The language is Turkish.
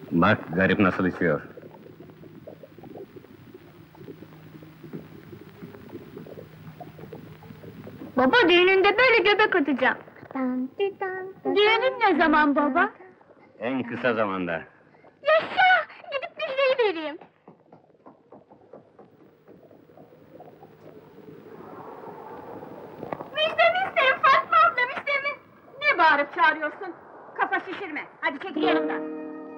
Bak, garip nasıl içiyor. Baba düğününde böyle göbek atacağım. Düğünün ne zaman baba? En kısa zamanda. Yaşa! Gidip müjdeyi vereyim. Müjdemi Fatma abla, müjdemi! Ne bağırıp çağırıyorsun? Kafa şişirme, hadi çekil yanımdan!